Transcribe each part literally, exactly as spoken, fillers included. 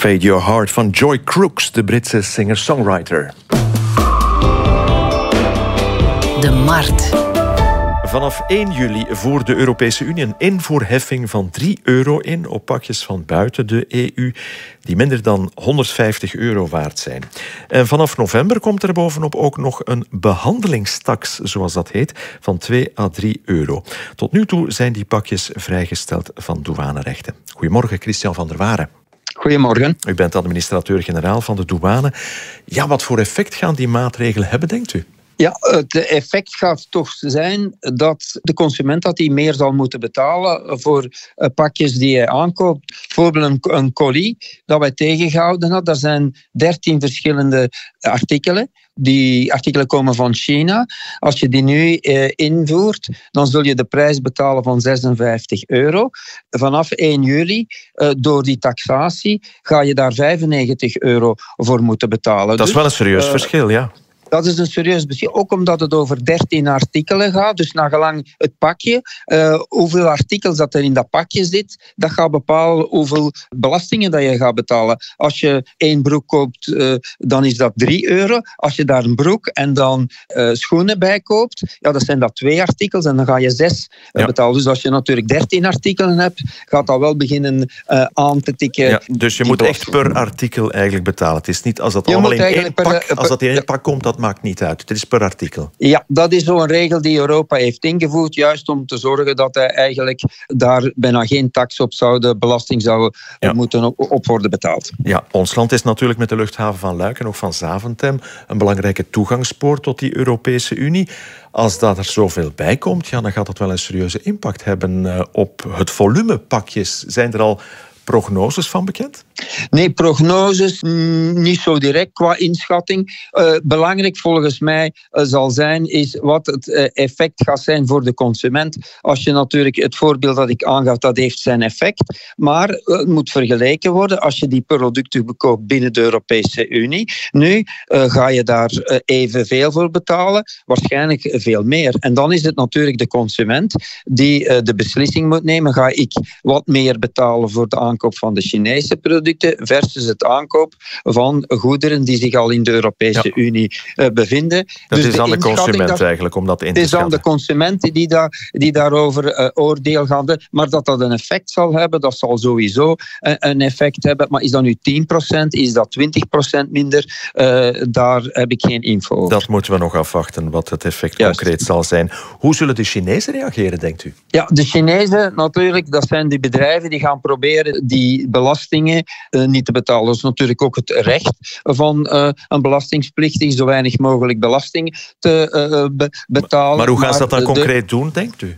Fade Your Heart van Joy Crooks, de Britse singer-songwriter. De Markt. Vanaf één juli voert de Europese Unie een invoerheffing van drie euro in op pakjes van buiten de E U die minder dan honderdvijftig euro waard zijn. En vanaf november komt er bovenop ook nog een behandelingstaks, zoals dat heet, van twee à drie euro. Tot nu toe zijn die pakjes vrijgesteld van douanerechten. Goedemorgen, Christian van der Waren. Goedemorgen. U bent administrateur-generaal van de douane. Ja, wat voor effect gaan die maatregelen hebben, denkt u? Ja, het effect gaat toch zijn dat de consument dat hij meer zal moeten betalen voor pakjes die hij aankoopt. Bijvoorbeeld een, een colis dat wij tegengehouden hadden. Er zijn dertien verschillende artikelen. Die artikelen komen van China. Als je die nu eh, invoert, dan zul je de prijs betalen van zesenvijftig euro. Vanaf één juli, eh, door die taxatie, ga je daar vijfennegentig euro voor moeten betalen. Dat is dus, wel een serieus uh, verschil, ja. Dat is een serieus verschil, ook omdat het over dertien artikelen gaat. Dus nagelang het pakje, uh, hoeveel artikels dat er in dat pakje zit, dat gaat bepalen hoeveel belastingen dat je gaat betalen. Als je één broek koopt, uh, dan is dat drie euro. Als je daar een broek en dan uh, schoenen bij koopt, ja, dan zijn dat twee artikels en dan ga je zes uh, ja. betalen. Dus als je natuurlijk dertien artikelen hebt, gaat dat wel beginnen uh, aan te tikken. Ja, dus je moet echt per artikel eigenlijk betalen. Het is niet als dat je allemaal in één per, pak, per, als dat in één ja. pak komt, dat maakt niet uit. Het is per artikel. Ja, dat is zo'n regel die Europa heeft ingevoerd, juist om te zorgen dat hij eigenlijk daar bijna geen tax op zou, de belasting zou ja. moeten op, op worden betaald. Ja, ons land is natuurlijk met de luchthaven van Luik en ook van Zaventem een belangrijke toegangspoort tot die Europese Unie. Als dat er zoveel bij komt, ja, dan gaat dat wel een serieuze impact hebben uh, op het volume pakjes. Zijn er al prognoses van bekend? Nee, prognoses mm, niet zo direct qua inschatting. Uh, belangrijk volgens mij uh, zal zijn is wat het uh, effect gaat zijn voor de consument. Als je natuurlijk het voorbeeld dat ik aangaf, dat heeft zijn effect. Maar uh, het moet vergeleken worden als je die producten bekoopt binnen de Europese Unie. Nu uh, ga je daar uh, evenveel voor betalen, waarschijnlijk veel meer. En dan is het natuurlijk de consument die uh, de beslissing moet nemen. Ga ik wat meer betalen voor de aankoop van de Chinese producten versus het aankoop van goederen die zich al in de Europese ja. Unie uh, bevinden. Dat dus is aan de, de consument dat, eigenlijk om dat in te Het is schatten. aan de consument die, daar, die daarover uh, oordeel gaan doen. Maar dat dat een effect zal hebben, dat zal sowieso uh, een effect hebben. Maar is dat nu tien procent, is dat twintig procent minder? Uh, daar heb ik geen info over. Dat moeten we nog afwachten, wat het effect Juist. concreet zal zijn. Hoe zullen de Chinezen reageren, denkt u? Ja, de Chinezen natuurlijk, dat zijn die bedrijven die gaan proberen die belastingen uh, niet te betalen. Dat is natuurlijk ook het recht van uh, een belastingplichtige zo weinig mogelijk belasting te uh, be- betalen. Maar hoe gaan ze dat dan de, concreet doen, denkt u?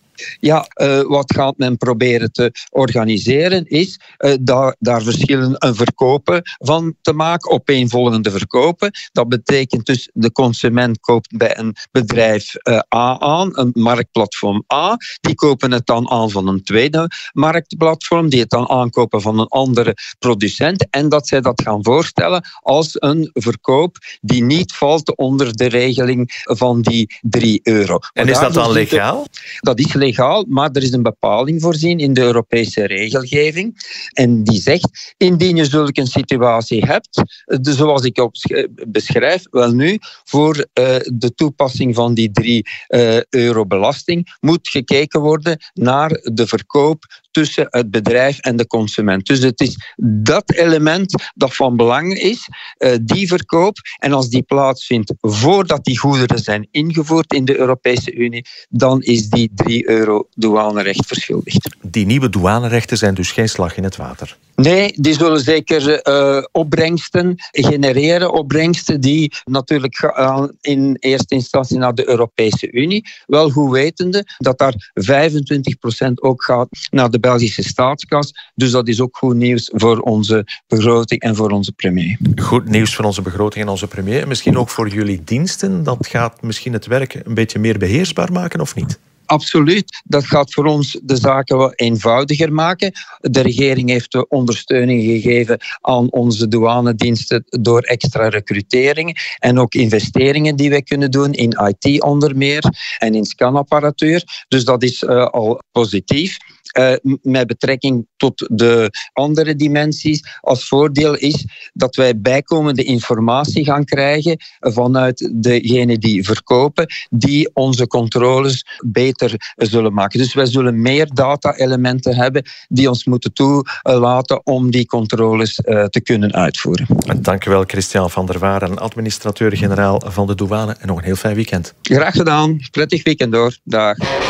Ja, uh, wat gaat men proberen te organiseren is uh, daar, daar verschillen een verkopen van te maken, opeenvolgende verkopen. Dat betekent dus de consument koopt bij een bedrijf uh, A aan, een marktplatform A. Die kopen het dan aan van een tweede marktplatform, die het dan aankopen van een andere producent. En dat zij dat gaan voorstellen als een verkoop die niet valt onder de regeling van die drie euro. En maar is dat dan legaal? Dat is legaal. Legaal, maar er is een bepaling voorzien in de Europese regelgeving. En die zegt, indien je zulke een situatie hebt, de, zoals ik op beschrijf, wel nu, voor uh, de toepassing van die drie uh, euro belasting, moet gekeken worden naar de verkoop tussen het bedrijf en de consument. Dus het is dat element dat van belang is, uh, die verkoop. En als die plaatsvindt voordat die goederen zijn ingevoerd in de Europese Unie, dan is die drie euro douanerecht verschuldigd. Die nieuwe douanerechten zijn dus geen slag in het water? Nee, die zullen zeker uh, opbrengsten genereren. Opbrengsten die natuurlijk gaan in eerste instantie naar de Europese Unie. Wel goed wetende dat daar vijfentwintig procent ook gaat naar de Belgische staatskas. Dus dat is ook goed nieuws voor onze begroting en voor onze premier. Goed nieuws voor onze begroting en onze premier. En misschien ook voor jullie diensten. Dat gaat misschien het werk een beetje meer beheersbaar maken, of niet? Absoluut. Dat gaat voor ons de zaken wat eenvoudiger maken. De regering heeft de ondersteuning gegeven aan onze douanediensten door extra recruteringen en ook investeringen die wij kunnen doen in I T onder meer en in scanapparatuur. Dus dat is uh, al positief. uh, met betrekking tot de andere dimensies. Als voordeel is dat wij bijkomende informatie gaan krijgen vanuit degenen die verkopen, die onze controles beter zullen maken. Dus wij zullen meer data-elementen hebben die ons moeten toelaten om die controles uh, te kunnen uitvoeren. Dank u wel, Christian van der Waren, administrateur-generaal van de douane. En nog een heel fijn weekend. Graag gedaan. Prettig weekend door. Dag.